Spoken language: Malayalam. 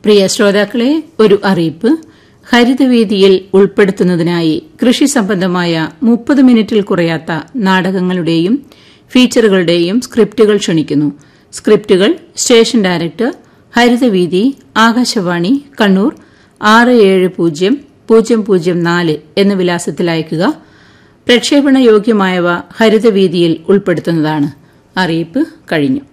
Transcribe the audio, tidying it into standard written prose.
പ്രിയ ശ്രോതാക്കളെ, ഒരു അറിയിപ്പ്. ഹരിതവേദിയിൽ ഉൾപ്പെടുത്തുന്നതിനായി കൃഷി സംബന്ധമായ 30 മിനിറ്റിൽ കുറയാത്ത നാടകങ്ങളുടെയും ഫീച്ചറുകളുടെയും സ്ക്രിപ്റ്റുകൾ ക്ഷണിക്കുന്നു. സ്ക്രിപ്റ്റുകൾ സ്റ്റേഷൻ ഡയറക്ടർ, ഹരിതവേദി, ആകാശവാണി, കണ്ണൂർ 670004 എന്ന വിലാസത്തിൽ അയയ്ക്കുക. പ്രക്ഷേപണ യോഗ്യമായവ ഹരിതവേദിയിൽ ഉൾപ്പെടുത്തുന്നതാണ്. അറിയിപ്പ് കഴിഞ്ഞു.